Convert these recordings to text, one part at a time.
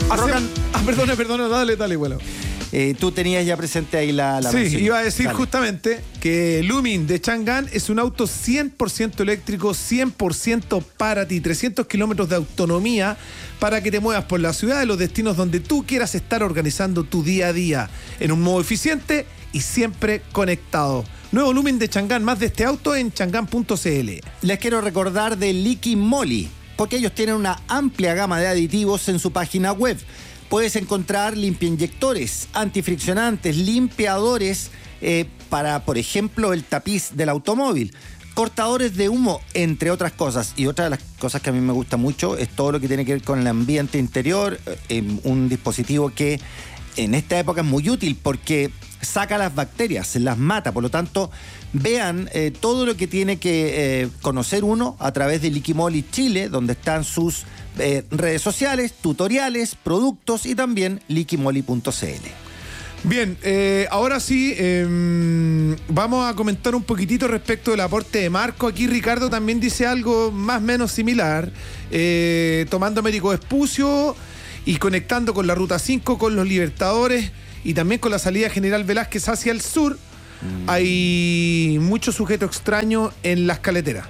Perdona, dale, bueno. Tú tenías ya presente ahí la Sí, mención. iba a decir Dale. justamente que Lumin de Chang'an es un auto 100% eléctrico, 100% para ti, 300 kilómetros de autonomía para que te muevas por la ciudad de los destinos donde tú quieras estar organizando tu día a día en un modo eficiente y siempre conectado. Nuevo Lumin de Chang'an, más de este auto en chang'an.cl. Les quiero recordar de Liqui Moly, porque ellos tienen una amplia gama de aditivos en su página web. Puedes encontrar limpiainyectores, antifriccionantes, limpiadores para, por ejemplo, el tapiz del automóvil, cortadores de humo, entre otras cosas. Y otra de las cosas que a mí me gusta mucho es todo lo que tiene que ver con el ambiente interior, un dispositivo que en esta época es muy útil porque saca las bacterias, las mata. Por lo tanto, vean todo lo que tiene que conocer uno a través de Liqui Moly Chile, donde están sus redes sociales, tutoriales, productos y también liquimoly.cl. Bien, ahora sí, vamos a comentar un poquitito respecto del aporte de Marco. Aquí Ricardo también dice algo más o menos similar, tomando Américo Vespucio y conectando con la Ruta 5, con los Libertadores y también con la salida General Velázquez hacia el sur. Hay mucho sujeto extraño en las caleteras.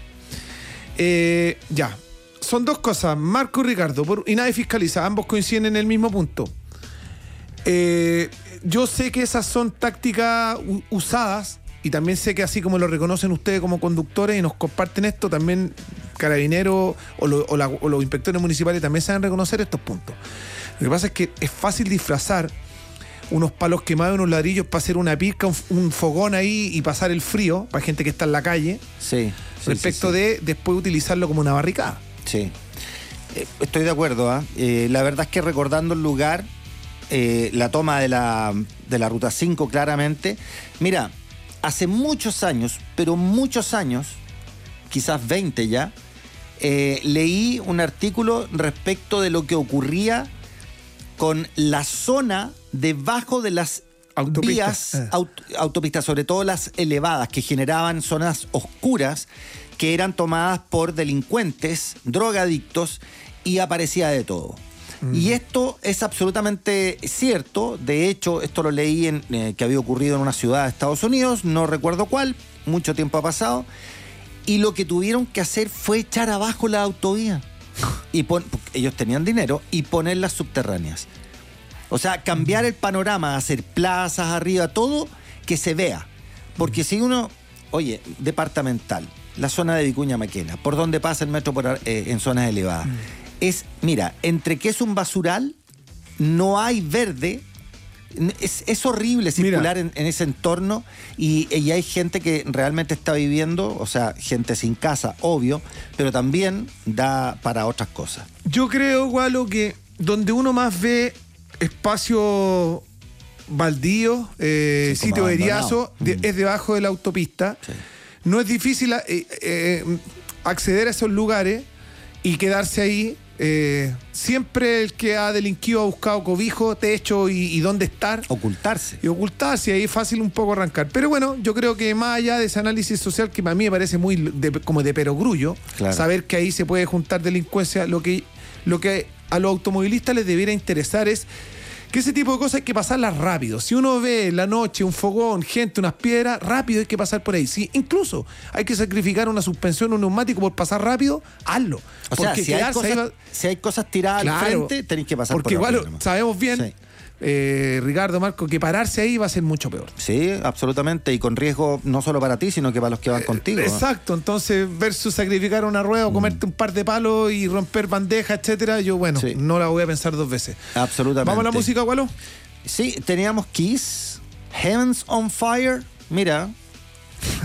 Son dos cosas, Marco y Ricardo, y nadie fiscaliza, ambos coinciden en el mismo punto. Yo sé que esas son tácticas usadas y también sé que así como lo reconocen ustedes como conductores y nos comparten esto, también Carabineros o los inspectores municipales también saben reconocer estos puntos. Lo que pasa es que es fácil disfrazar unos palos quemados, unos ladrillos para hacer una pizca, un fogón ahí y pasar el frío para gente que está en la calle, respecto de después utilizarlo como una barricada. Sí, estoy de acuerdo. La verdad es que recordando el lugar, la toma de la Ruta 5 claramente. Mira, hace muchos años, pero muchos años, quizás 20 ya, leí un artículo respecto de lo que ocurría con la zona debajo de las vías, autopistas, sobre todo las elevadas, que generaban zonas oscuras que eran tomadas por delincuentes, drogadictos, y aparecía de todo. Y esto es absolutamente cierto. De hecho, esto lo leí que había ocurrido en una ciudad de Estados Unidos, no recuerdo cuál, mucho tiempo ha pasado, y lo que tuvieron que hacer fue echar abajo la autovía. Ellos tenían dinero, y ponerlas subterráneas. O sea, cambiar el panorama, hacer plazas arriba, todo que se vea. Porque si uno, departamental, la zona de Vicuña Maquena, por donde pasa el metro en zonas elevadas, mira, entre que es un basural, no hay verde, es horrible circular en ese entorno y hay gente que realmente está viviendo, o sea, gente sin casa, obvio, pero también da para otras cosas. Yo creo, Gualo, que donde uno más ve espacio baldío, sitio beriazo, es debajo de la autopista. Sí. No es difícil acceder a esos lugares y quedarse ahí. Siempre el que ha delinquido ha buscado cobijo, techo y dónde estar. Ocultarse. Y ocultarse, ahí es fácil un poco arrancar. Pero bueno, yo creo que más allá de ese análisis social, que para mí me parece muy como de perogrullo, claro, saber que ahí se puede juntar delincuencia, lo que a los automovilistas les debiera interesar es que ese tipo de cosas hay que pasarlas rápido. Si uno ve en la noche un fogón, gente, unas piedras, rápido hay que pasar por ahí. Si incluso hay que sacrificar una suspensión, un neumático por pasar rápido, hazlo. O sea, si hay cosas tiradas, claro, al frente, tenéis que pasar por ahí. Porque igual sabemos bien, Ricardo, Marco, que pararse ahí va a ser mucho peor. Sí, absolutamente, y con riesgo no solo para ti, sino que para los que van contigo. Exacto, entonces versus sacrificar una rueda o comerte un par de palos y romper bandejas, etcétera, yo no la voy a pensar dos veces. Absolutamente. ¿Vamos a la música, Gualo? Sí, teníamos Kiss, Heavens on Fire. Mira,